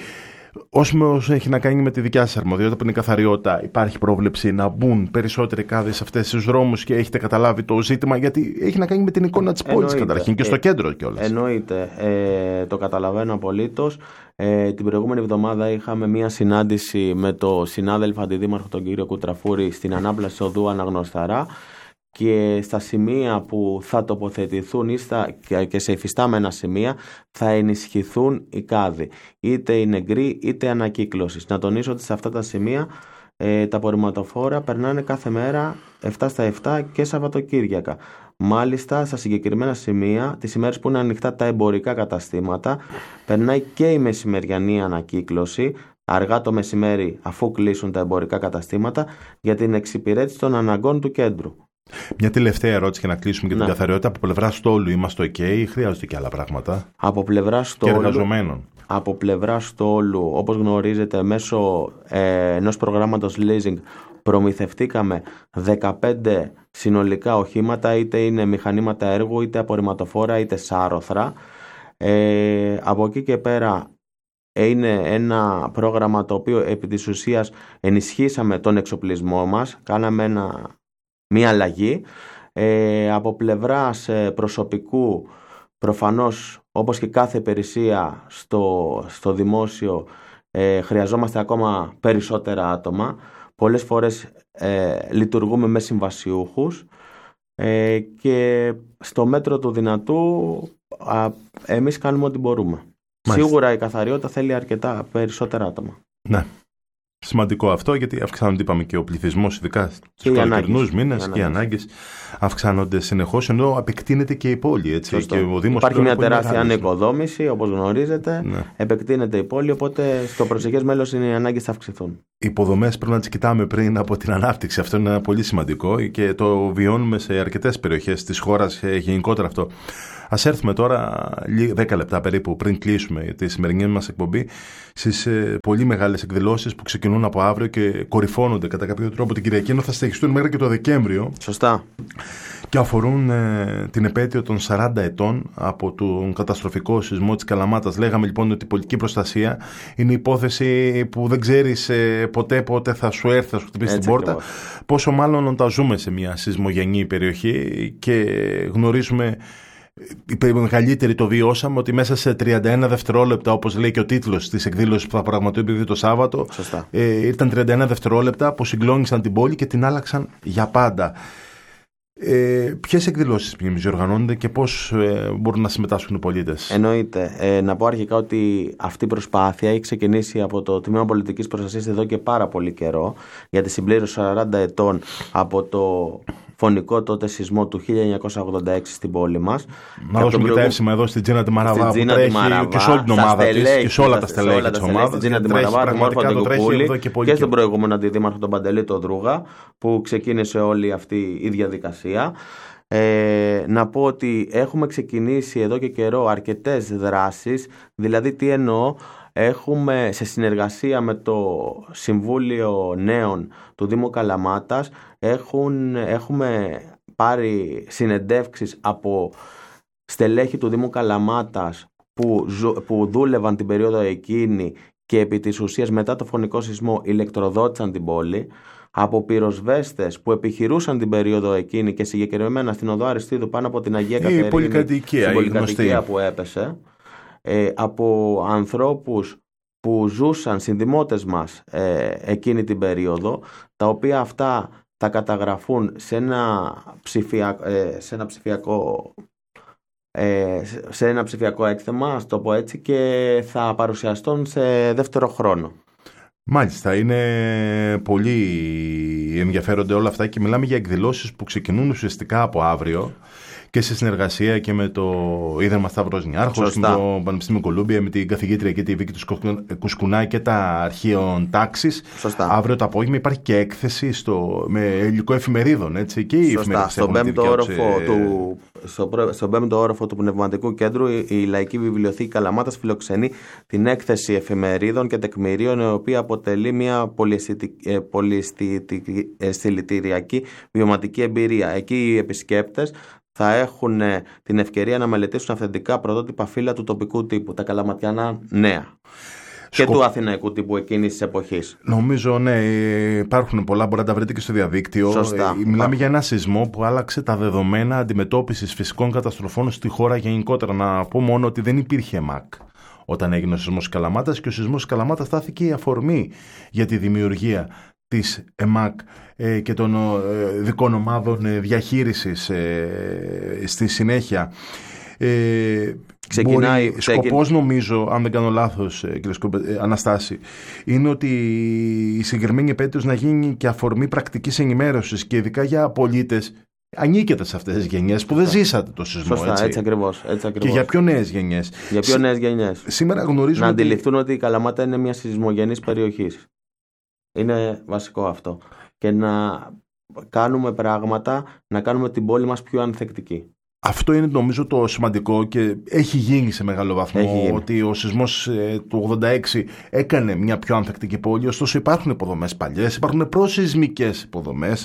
[SPEAKER 1] Όσο έχει να κάνει με τη δικιά σας αρμοδιότητα που είναι η καθαριότητα, υπάρχει πρόβλεψη να μπουν περισσότεροι κάδοι σε αυτές τις δρόμους και έχετε καταλάβει το ζήτημα? Γιατί έχει να κάνει με την εικόνα της πόλης καταρχήν και στο ε, κέντρο κιόλας.
[SPEAKER 2] Εννοείται. Ε, το καταλαβαίνω απολύτως. Ε, την προηγούμενη εβδομάδα είχαμε μία συνάντηση με το συνάδελφο αντιδήμαρχο τον κύριο Κουτραφούρη στην ανάπλαση οδού Αναγνωσταρά. Και στα σημεία που θα τοποθετηθούν ή στα, και σε υφιστάμενα σημεία θα ενισχυθούν οι κάδοι. Είτε είναι γκρι είτε ανακύκλωσης. Να τονίσω ότι σε αυτά τα σημεία ε, τα απορριμματοφόρα περνάνε κάθε μέρα επτά στα επτά και Σαββατοκύριακα. Μάλιστα στα συγκεκριμένα σημεία, τις ημέρες που είναι ανοιχτά τα εμπορικά καταστήματα, περνάει και η μεσημεριανή ανακύκλωση αργά το μεσημέρι αφού κλείσουν τα εμπορικά καταστήματα για την εξυπηρέτηση των αναγκών του κέντρου.
[SPEAKER 1] Μια τελευταία ερώτηση για να κλείσουμε και ναι. την καθαριότητα. Από πλευρά στόλου είμαστε OK ή χρειάζονται και άλλα πράγματα?
[SPEAKER 2] Από πλευρά στόλου,
[SPEAKER 1] και εργαζομένων.
[SPEAKER 2] Από πλευρά στόλου, όπως γνωρίζετε, μέσω ε, ενός προγράμματος leasing προμηθευτήκαμε δεκαπέντε συνολικά οχήματα, είτε είναι μηχανήματα έργου, είτε απορριμματοφόρα, είτε σάρωθρα. Ε, από εκεί και πέρα είναι ένα πρόγραμμα το οποίο επί της ουσίας ενισχύσαμε τον εξοπλισμό μας, κάναμε ένα μία αλλαγή. Ε, από πλευράς προσωπικού, προφανώς όπως και κάθε υπηρεσία στο, στο δημόσιο, ε, χρειαζόμαστε ακόμα περισσότερα άτομα. Πολλές φορές ε, λειτουργούμε με συμβασιούχους ε, και στο μέτρο του δυνατού α, εμείς κάνουμε ό,τι μπορούμε. Μάλιστα. Σίγουρα η καθαριότητα θέλει αρκετά περισσότερα άτομα.
[SPEAKER 1] Ναι. Σημαντικό αυτό, γιατί αυξάνονται, είπαμε, και ο πληθυσμός, ειδικά στους καλοκαιρινούς μήνες, και οι ανάγκες αυξάνονται συνεχώς, ενώ επεκτείνεται και η πόλη. Έτσι, και ο Δήμος
[SPEAKER 2] υπάρχει μια τεράστια ανοικοδόμηση, όπως γνωρίζετε, ναι. Επεκτείνεται η πόλη, οπότε στο προσεχές μέλλον οι ανάγκες θα αυξηθούν.
[SPEAKER 1] Οι υποδομές πρέπει να τις κοιτάμε πριν από την ανάπτυξη. Αυτό είναι πολύ σημαντικό και το βιώνουμε σε αρκετές περιοχές της χώρας γενικότερα αυτό. Ας έρθουμε τώρα δέκα λεπτά περίπου πριν κλείσουμε τη σημερινή μας εκπομπή στις ε, πολύ μεγάλες εκδηλώσεις που ξεκινούν από αύριο και κορυφώνονται κατά κάποιο τρόπο την Κυριακή, ενώ θα συνεχιστούν μέχρι και το Δεκέμβριο.
[SPEAKER 2] Σωστά.
[SPEAKER 1] Και αφορούν ε, την επέτειο των σαράντα ετών από τον καταστροφικό σεισμό της Καλαμάτας. Λέγαμε λοιπόν ότι η πολιτική προστασία είναι υπόθεση που δεν ξέρεις ε, ποτέ πότε θα σου έρθει, θα σου χτυπήσει την πόρτα. Ακριβώς. Πόσο μάλλον όταν ζούμε σε μια σεισμογενή περιοχή και γνωρίζουμε. Η μεγαλύτερη το βιώσαμε ότι μέσα σε τριάντα ένα δευτερόλεπτα, όπως λέει και ο τίτλος της εκδήλωσης που θα πραγματοποιηθεί το Σάββατο, ε, ήταν τριάντα ένα δευτερόλεπτα που συγκλώνησαν την πόλη και την άλλαξαν για πάντα. Ε, ποιες εκδηλώσεις διοργανώνονται και πώς ε, μπορούν να συμμετάσχουν οι πολίτες?
[SPEAKER 2] Εννοείται. Ε, να πω αρχικά ότι αυτή η προσπάθεια έχει ξεκινήσει από το Τμήμα Πολιτικής Προστασίας εδώ και πάρα πολύ καιρό, για τη συμπλήρωση σαράντα ετών από το φωνικό τότε σεισμό του χίλια εννιακόσια ογδόντα έξι στην πόλη μας.
[SPEAKER 1] Να δώσουμε και τα εύσημα εδώ στην Τζίνα τη Μαραβά που τρέχει και σε όλη την ομάδα της και σε όλα τα στελέχη της ομάδας.
[SPEAKER 2] Στην Τζίνα τη Μαραβά, τον Μόρφο τον Κουκούλη και στον προηγούμενο αντιδήμαρχο τον Παντελή τον Δρούγα, που ξεκίνησε όλη αυτή η διαδικασία. Ε, να πω ότι έχουμε ξεκινήσει εδώ και καιρό αρκετές δράσεις. Δηλαδή τι εννοώ? Έχουμε σε συνεργασία με το Συμβούλιο Νέων του Δήμου Καλαμάτας έχουν, έχουμε πάρει συνεντεύξεις από στελέχη του Δήμου Καλαμάτας που, που δούλευαν την περίοδο εκείνη και επί της ουσίας μετά το φωνικό σεισμό ηλεκτροδότησαν την πόλη, από πυροσβέστες που επιχειρούσαν την περίοδο εκείνη και συγκεκριμένα στην οδό Αριστείδου πάνω από την Αγία Κατερίνη,
[SPEAKER 1] πολυκατοικία,
[SPEAKER 2] πολυκατοικία που έπεσε, ε, από ανθρώπους που ζούσαν, συνδημότες μας, ε, εκείνη την περίοδο, τα οποία αυτά θα καταγραφούν σε ένα ψηφιακό, ε, σε ένα ψηφιακό ε, σε ένα ψηφιακό έκθεμα, ας το πω έτσι, και θα παρουσιαστούν σε δεύτερο χρόνο.
[SPEAKER 1] Μάλιστα, είναι πολύ ενδιαφέροντα όλα αυτά και μιλάμε για εκδηλώσεις που ξεκινούν ουσιαστικά από αύριο και σε συνεργασία και με το Ίδρυμα Σταύρος Νιάρχος, με το Πανεπιστήμιο Κολούμπια, με την καθηγήτρια και τη Βίκη του Κουσκουνά και τα αρχείων τάξης. Αύριο το απόγευμα υπάρχει και έκθεση στο, με υλικό εφημερίδων, έτσι, και οι εφημερίδες
[SPEAKER 2] στον πέμπτο όροφο του, στο, στον πέμπτο όροφο του Πνευματικού Κέντρου η, η Λαϊκή Βιβλιοθήκη Καλαμάτας φιλοξενεί την έκθεση εφημερίδων και τεκμηρίων, η οποία αποτελεί μια πολυαισθητηριακή βιωματική εμπειρία. Εκεί οι επισκέπτες θα έχουν την ευκαιρία να μελετήσουν αυθεντικά πρωτότυπα φύλλα του τοπικού τύπου, τα καλαματιανά νέα. Και Σκο... του αθηναϊκού τύπου εκείνης της εποχής.
[SPEAKER 1] Νομίζω, ναι, υπάρχουν πολλά, μπορεί να τα βρείτε και στο διαδίκτυο.
[SPEAKER 2] Σωστά.
[SPEAKER 1] Μιλάμε για ένα σεισμό που άλλαξε τα δεδομένα αντιμετώπισης φυσικών καταστροφών στη χώρα γενικότερα. Να πω μόνο ότι δεν υπήρχε ΕΜΑΚ όταν έγινε ο σεισμός της Καλαμάτας και ο σεισμός της Καλαμάτας στάθηκε η αφορμή για τη δημιουργία της ΕΜΑΚ ε, και των ε, δικών ομάδων ε, διαχείρισης ε, στη συνέχεια. Ε,
[SPEAKER 2] Ξεκινάει,
[SPEAKER 1] μπορεί, σκοπός νομίζω, αν δεν κάνω λάθος, ε, κύριε Σκοπ, ε, Αναστάση, είναι ότι η συγκεκριμένη επέτειος να γίνει και αφορμή πρακτικής ενημέρωσης και ειδικά για πολίτες ανήκετε σε αυτές τις γενιές που δεν ζήσατε το σεισμό.
[SPEAKER 2] Σωστά, έτσι, έτσι ακριβώς, έτσι ακριβώς.
[SPEAKER 1] Και για πιο νέες γενιές.
[SPEAKER 2] Για πιο νέες γενιές.
[SPEAKER 1] Σήμερα γνωρίζουμε.
[SPEAKER 2] Να αντιληφθούν ότι η Καλαμάτα είναι μια σεισμογενής περιοχή. Είναι βασικό αυτό. Και να κάνουμε πράγματα, να κάνουμε την πόλη μας πιο ανθεκτική.
[SPEAKER 1] Αυτό είναι νομίζω το σημαντικό και έχει γίνει σε μεγάλο βαθμό ότι ο σεισμός ε, του ογδόντα έξι έκανε μια πιο ανθεκτική πόλη, ωστόσο υπάρχουν υποδομές παλιές, υπάρχουν προσεισμικές υποδομές.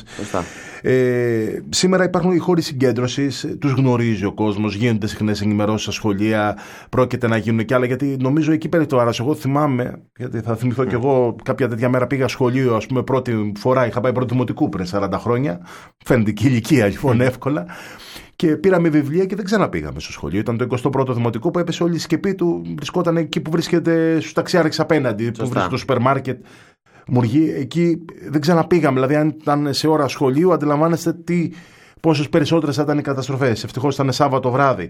[SPEAKER 1] Ε, σήμερα υπάρχουν οι χώροι συγκέντρωσης, τους γνωρίζει ο κόσμος, γίνονται συχνές ενημερώσεις στα σχολεία, πρόκειται να γίνουν κι άλλα, γιατί νομίζω εκεί πέρα το άρας. Εγώ θυμάμαι, γιατί θα θυμηθώ mm. κι εγώ κάποια τέτοια μέρα πήγα σχολείο, ας πούμε πρώτη φορά, είχα πάει πρώτη δημοτικού πριν σαράντα χρόνια, φαίνεται και ηλικία λοιπόν mm. εύκολα. Και πήραμε βιβλία και δεν ξαναπήγαμε στο σχολείο. Ήταν το εικοστό πρώτο δημοτικό που έπεσε όλη η σκεπή του. Βρισκόταν εκεί που βρίσκεται στους ταξιάρες απέναντι, Σωστά. που βρίσκεται το σούπερ μάρκετ. Μουργή, εκεί δεν ξαναπήγαμε. Δηλαδή, αν ήταν σε ώρα σχολείου, αντιλαμβάνεστε τι, πόσες περισσότερες θα ήταν οι καταστροφές. Ευτυχώς ήταν Σάββατο βράδυ.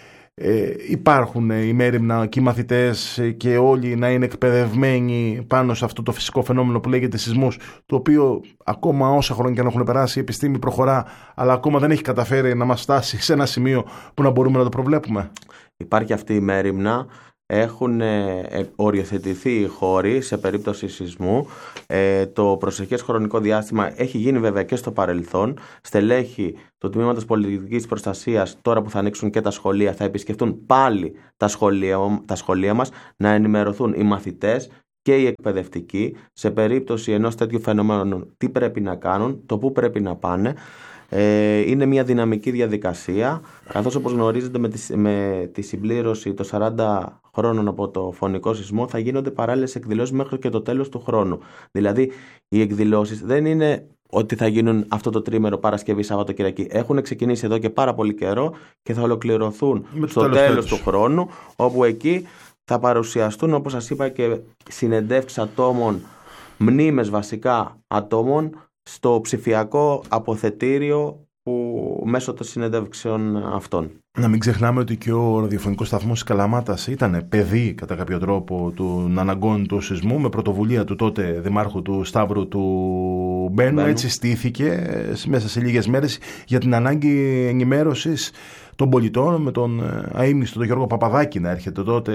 [SPEAKER 1] Ε, υπάρχουν ημέρημνα και οι μαθητές και όλοι να είναι εκπαιδευμένοι πάνω σε αυτό το φυσικό φαινόμενο που λέγεται σεισμούς, το οποίο ακόμα όσα χρόνια και αν έχουν περάσει η επιστήμη προχωρά, αλλά ακόμα δεν έχει καταφέρει να μας φτάσει σε ένα σημείο που να μπορούμε να το προβλέπουμε.
[SPEAKER 2] Υπάρχει αυτή η ημέρημνα. Έχουν ε, οριοθετηθεί οι χώροι σε περίπτωση σεισμού. Ε, το προσεχές χρονικό διάστημα έχει γίνει βέβαια και στο παρελθόν. Στελέχη του Τμήματος Πολιτικής Προστασίας, τώρα που θα ανοίξουν και τα σχολεία, θα επισκεφτούν πάλι τα σχολεία, τα σχολεία μας, να ενημερωθούν οι μαθητές και οι εκπαιδευτικοί σε περίπτωση ενός τέτοιου φαινομένου τι πρέπει να κάνουν, το πού πρέπει να πάνε. Ε, είναι μια δυναμική διαδικασία, καθώς όπως γνωρίζετε με τη, με τη συμπλήρωση των σαράντα χρόνων από το φωνικό σεισμό θα γίνονται παράλληλες εκδηλώσεις μέχρι και το τέλος του χρόνου. Δηλαδή οι εκδηλώσεις δεν είναι ότι θα γίνουν αυτό το τρίμερο Παρασκευή, Σάββατο, Κυριακή. Έχουν ξεκινήσει εδώ και πάρα πολύ καιρό και θα ολοκληρωθούν στο τέλος, τέλος του χρόνου, όπου εκεί θα παρουσιαστούν, όπως σας είπα, και συνεντεύξεις ατόμων, μνήμες βασικά ατόμων, στο ψηφιακό αποθετήριο που μέσω των συνεντεύξεων αυτών.
[SPEAKER 1] Να μην ξεχνάμε ότι και ο ραδιοφωνικός σταθμός της Καλαμάτας ήταν παιδί κατά κάποιο τρόπο των αναγκών του σεισμού, με πρωτοβουλία του τότε δημάρχου του Σταύρου του Μπένου. Μπένου. Έτσι στήθηκε μέσα σε λίγες μέρες για την ανάγκη ενημέρωσης των πολιτών, με τον αείμνηστο τον Γιώργο Παπαδάκη να έρχεται τότε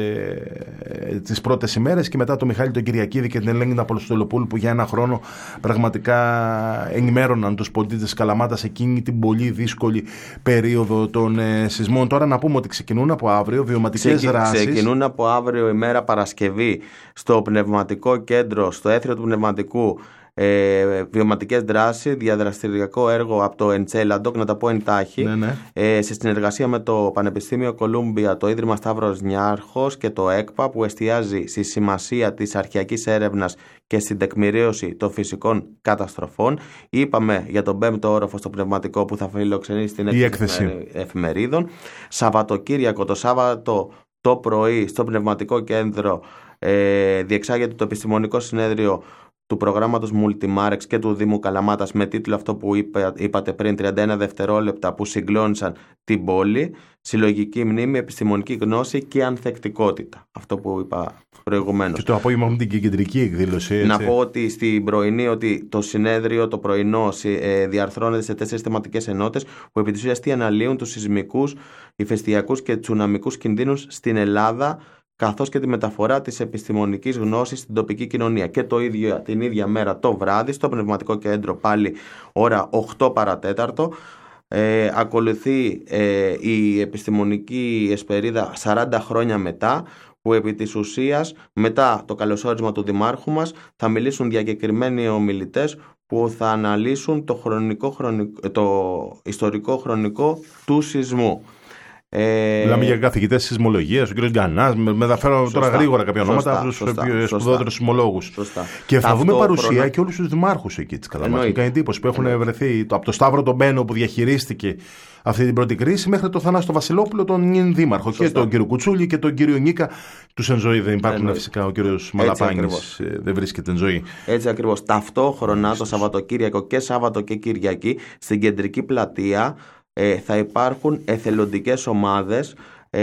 [SPEAKER 1] τις πρώτες ημέρες και μετά τον Μιχάλη τον Κυριακίδη και την Ελένη Αποστολοπούλου που για ένα χρόνο πραγματικά ενημέρωναν τους πολίτες της Καλαμάτας εκείνη την πολύ δύσκολη περίοδο των σεισμών. Τώρα να πούμε ότι ξεκινούν από αύριο βιωματικές Ξεκι... δράσεις.
[SPEAKER 2] Ξεκινούν από αύριο ημέρα Παρασκευή στο Πνευματικό Κέντρο, στο Έθριο του Πνευματικού, Ε, βιωματικές δράσεις, διαδραστηριακό έργο από το Εντσέλαντοκ, να τα πω εντάχει,
[SPEAKER 1] ναι, ναι.
[SPEAKER 2] ε, σε συνεργασία με το Πανεπιστήμιο Κολούμπια, το Ίδρυμα Σταύρος Νιάρχος και το ΕΚΠΑ, που εστιάζει στη σημασία της αρχαιακής έρευνας και στην τεκμηρίωση των φυσικών καταστροφών. Είπαμε για τον πέμπτο όροφο στο Πνευματικό που θα φιλοξενήσει την έκθεση εφημερίδων. Σαββατοκύριακο, το Σάββατο το πρωί, στο Πνευματικό Κέντρο ε, διεξάγεται το επιστημονικό συνέδριο του προγράμματος Multimarex και του Δήμου Καλαμάτας με τίτλο αυτό που είπα, είπατε πριν, τριάντα ένα δευτερόλεπτα που συγκλώνησαν την πόλη, συλλογική μνήμη, επιστημονική γνώση και ανθεκτικότητα. Αυτό που είπα προηγουμένως.
[SPEAKER 1] Και το απόγευμα έχουμε την κεντρική εκδήλωση. Έτσι.
[SPEAKER 2] Να πω ότι στην πρωινή ότι το συνέδριο, το πρωινό ε, διαρθρώνεται σε τέσσερις θεματικές ενότητες που επί της ουσίας αναλύουν τους σεισμικούς, ηφαιστειακούς και τσουναμικούς κινδύνους στην Ελλάδα, καθώς και τη μεταφορά της επιστημονικής γνώσης στην τοπική κοινωνία. Και το ίδιο την ίδια μέρα το βράδυ στο Πνευματικό Κέντρο, πάλι ώρα οκτώ παρατέταρτο, ε, ακολουθεί ε, η επιστημονική εσπερίδα σαράντα χρόνια μετά, που επί της ουσίας μετά το καλωσόρισμα του Δημάρχου μας θα μιλήσουν διακεκριμένοι ομιλητές που θα αναλύσουν το, χρονικό, χρονικό, το ιστορικό χρονικό του σεισμού.
[SPEAKER 1] Ε... Μιλάμε για καθηγητές σεισμολογίας, ο κ. Γκανάς, μεταφέρω τώρα γρήγορα κάποια ονόματα από τους σπουδαιότερους σεισμολόγους. Και θα δούμε παρουσία και όλους τους δημάρχους εκεί της Καλαμάτας. Μου κάνει εντύπωση που έχουν βρεθεί από το Σταύρο τον Μπένο που διαχειρίστηκε αυτή την πρώτη κρίση μέχρι το Θανάστο Βασιλόπουλο, τον νυν δήμαρχο. Σωστά. Και τον κύριο Κουτσούλη και τον κύριο Νίκα. Τους εν ζωή δεν υπάρχουν. Εννοεί. Φυσικά ο κύριος Μαλαπάνης δεν βρίσκεται εν ζωή.
[SPEAKER 2] Έτσι ακριβώς. Ταυτόχρονα το Σαββατοκύριακο και Σάββατο και Κυριακή στην κεντρική πλατεία Ε, θα υπάρχουν εθελοντικές ομάδες,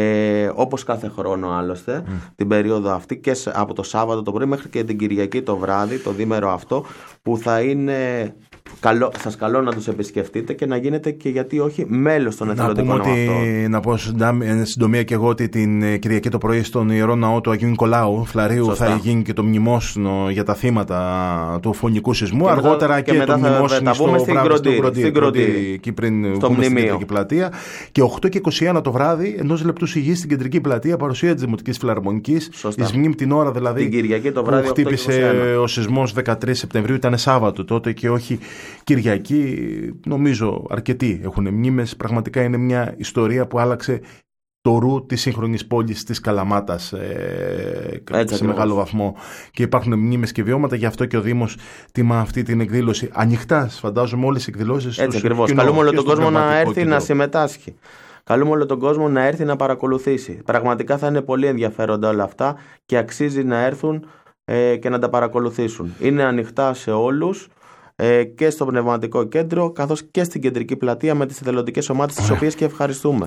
[SPEAKER 2] ε, όπως κάθε χρόνο άλλωστε, mm. την περίοδο αυτή, και από το Σάββατο το πρωί μέχρι και την Κυριακή το βράδυ, το διήμερο αυτό, που θα είναι Καλό, σας καλώ να τους επισκεφτείτε και να γίνετε και γιατί όχι μέλος των εθελοντικών
[SPEAKER 1] αυτών. Να πω εν συντομία και εγώ ότι την Κυριακή το πρωί στον Ιερό Ναό του Αγίου Νικολάου Φλαρίου Σωστά. θα γίνει και το μνημόσυνο για τα θύματα του φωνικού σεισμού. Και Αργότερα μετά, και, και το μνημόσυνο στο Κροντή, εκεί πριν βγούμε στην Κεντρική Πλατεία. Και οκτώ και είκοσι ένα το βράδυ, ενός λεπτού σιγή στην Κεντρική Πλατεία, παρουσία της Δημοτικής Φιλαρμονικής. Εις μνήμη την ώρα δηλαδή
[SPEAKER 2] την Κυριακή το βράδυ
[SPEAKER 1] που χτύπησε ο σεισμός δεκατρείς Σεπτεμβρίου, ήταν Σάββατο τότε και όχι Κυριακή. Νομίζω αρκετοί έχουν μνήμες. Πραγματικά είναι μια ιστορία που άλλαξε το ρου της σύγχρονης πόλης της Καλαμάτας ε, σε ακριβώς. μεγάλο βαθμό, και υπάρχουν μνήμες και βιώματα. Γι' αυτό και ο Δήμος τιμά αυτή την εκδήλωση ανοιχτά, φαντάζομαι, όλες οι εκδηλώσεις.
[SPEAKER 2] Έτσι ακριβώς. Καλούμε όλο τον κόσμο να έρθει κέντρο. να συμμετάσχει. Καλούμε όλο τον κόσμο να έρθει να παρακολουθήσει. Πραγματικά θα είναι πολύ ενδιαφέροντα όλα αυτά και αξίζει να έρθουν ε, και να τα παρακολουθήσουν. Είναι ανοιχτά σε όλους, ε, και στο Πνευματικό Κέντρο καθώς και στην Κεντρική Πλατεία με τις εθελοντικές ομάδες, τις οποίες και ευχαριστούμε.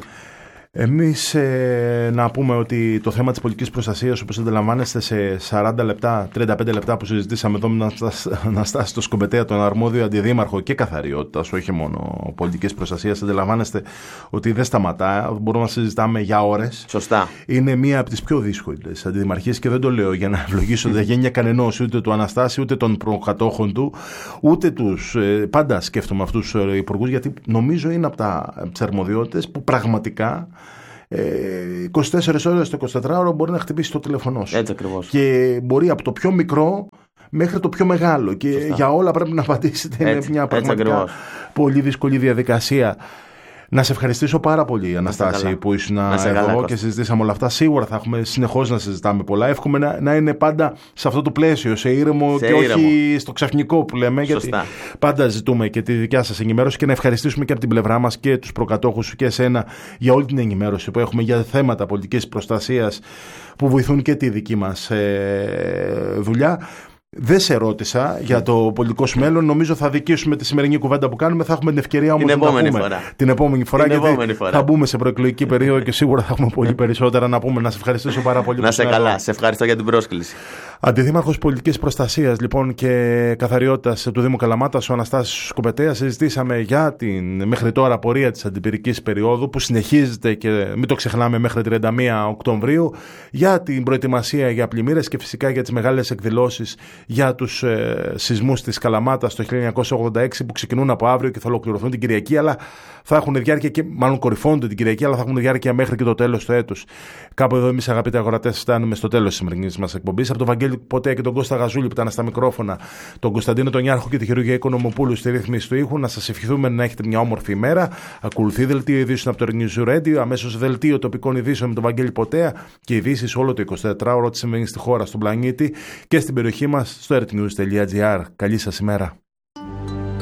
[SPEAKER 2] Εμείς
[SPEAKER 1] ε, να πούμε ότι το θέμα της πολιτικής προστασίας, όπως αντιλαμβάνεστε, σε σαράντα λεπτά, τριάντα πέντε λεπτά που συζητήσαμε εδώ με Αναστάση στο Σκομπετέα, τον αρμόδιο αντιδήμαρχο και καθαριότητας, όχι μόνο πολιτικής προστασίας, αντιλαμβάνεστε ότι δεν σταματά, μπορούμε να συζητάμε για ώρες.
[SPEAKER 2] Σωστά.
[SPEAKER 1] Είναι μία από τις πιο δύσκολες αντιδημαρχίες και δεν το λέω για να ευλογήσω τα γένεια κανενός, ούτε του Αναστάση, ούτε των προκατόχων του, ούτε τους. Ε, πάντα σκέφτομαι αυτούς τους υπουργούς, γιατί νομίζω είναι από τις αρμοδιότητες που πραγματικά είκοσι τέσσερις ώρες το εικοσιτετράωρο μπορεί να χτυπήσει το τηλέφωνο σου.
[SPEAKER 2] Έτσι ακριβώς.
[SPEAKER 1] Και μπορεί από το πιο μικρό μέχρι το πιο μεγάλο. Και Σωστά. για όλα πρέπει να απαντήσετε. Είναι μια πραγματικά πολύ δύσκολη διαδικασία. Να σε ευχαριστήσω πάρα πολύ, Αναστάση, που ήσουν εδώ και συζητήσαμε όλα αυτά. Σίγουρα θα έχουμε συνεχώς να συζητάμε πολλά. Εύχομαι να, να είναι πάντα σε αυτό το πλαίσιο, σε ήρεμο σε και ήρεμο. όχι στο ξαφνικό που λέμε. Σωστά. Γιατί πάντα ζητούμε και τη δικιά σας ενημέρωση, και να ευχαριστήσουμε και από την πλευρά μας και τους προκατόχους και εσένα για όλη την ενημέρωση που έχουμε για θέματα πολιτικής προστασίας που βοηθούν και τη δική μας ε, δουλειά. Δεν σε ρώτησα για το πολιτικό σου μέλλον. Νομίζω θα δικήσουμε τη σημερινή κουβέντα που κάνουμε. Θα έχουμε την ευκαιρία όμως να τα πούμε φορά. την επόμενη φορά. Την γιατί επόμενη φορά. θα μπούμε σε προεκλογική περίοδο και σίγουρα θα έχουμε πολύ περισσότερα να πούμε. Να σε ευχαριστήσω πάρα πολύ.
[SPEAKER 2] Να σε καλά. Σε ευχαριστώ για την πρόσκληση.
[SPEAKER 1] Αντιδήμαρχος Πολιτικής Προστασίας λοιπόν και Καθαριότητας του Δήμου Καλαμάτας, ο Αναστάσης Σκουπετέας. Συζητήσαμε για την μέχρι τώρα πορεία της αντιπυρικής περίοδου που συνεχίζεται και μην το ξεχνάμε μέχρι τριάντα μία Οκτωβρίου, για την προετοιμασία για πλημμύρες και φυσικά για τις μεγάλες εκδηλώσεις για τους ε, σεισμούς της Καλαμάτας το χίλια εννιακόσια ογδόντα έξι που ξεκινούν από αύριο και θα ολοκληρωθούν την Κυριακή, αλλά θα έχουν διάρκεια και μάλλον κορυφώνονται την Κυριακή, αλλά θα έχουν διάρκεια μέχρι και το τέλος του έτους. Κάπου εδώ εμείς, αγαπητοί αγορατές, φτάνουμε στο τέλος της σημερινής μας εκπομπής. Από τον Βαγγέλη Ποτέ και τον Κώστα Γαζούλη που ήταν στα μικρόφωνα, τον Κωνσταντίνο τον Ιάρχο και τη χειρουργία Οικονομοπούλου στη ρύθμιση του ήχου, να σας ευχηθούμε να έχετε μια όμορφη ημέρα. Ακολουθεί δελτίο ειδήσεων από το News Radio, αμέσως δελτίο τοπικών ειδήσεων με τον Βαγγέλη Ποτέα και ειδήσεις όλο το εικοσιτετράωρο τι συμβαίνει στη χώρα, στον πλανήτη και στην περιοχή μας στο earthnews τελεία gr. Καλή σας ημέρα.